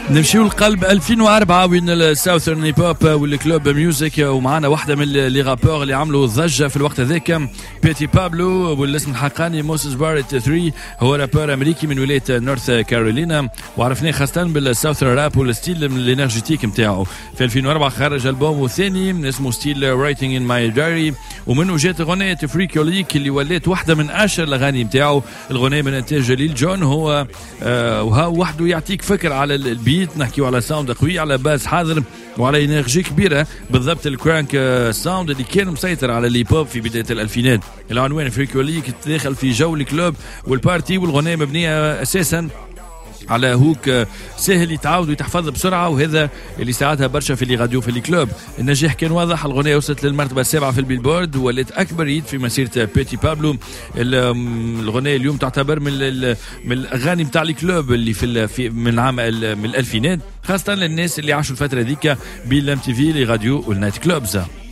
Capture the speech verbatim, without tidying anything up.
نمشيو القلب ألفين وأربعة وين الساوثرن هيب هوب والكلوب ميوزك، ومعنا واحدة من لي رابور اللي عملوا ضجة في الوقت هذاك، بيتي بابلو، والاسم الحقاني موسيس بارت ثري. هو رابور أمريكي من ولاية نورث كارولينا، وعرفناه خاصة بالساوثرن راب والستيل الانرجيتيك نتاعو. في ألفين وأربعة خرج ألبوم ثاني اسمه ستيل رايتنج ان ماي دايري، ومنه جات غنية فريك يوليك اللي ولات واحدة من أشهر الأغاني نتاعو. الغنية من إنتاج جليل جون. هو آه وها وحده يعطيك فكر على البيت، نحكيو على ساوند قوي، على باس حاضر، وعلى انرجي كبيره، بالضبط الكرانك ساوند اللي كان مسيطر على الهيب هوب في بدايه الالفينات. العنوان فريكوليك تدخل في جو الكلوب والبارتي، والغنايه مبنيه اساسا على هوك سهل يتعاود ويتحفظ بسرعه، وهذا اللي ساعدها برشا في اللي غاديو في الكلوب. النجاح كان واضح، الغنية وصلت للمرتبه السابعه في البيلبورد، ولات اكبر يد في مسيره بيتي بابلو. الغنية اليوم تعتبر من من الاغاني نتاع الكلوب اللي في, في من عام من الالفينات، خاصه للناس اللي عاشوا الفتره ذيك بالام تي في، اللي غاديو والنايت كلوبز.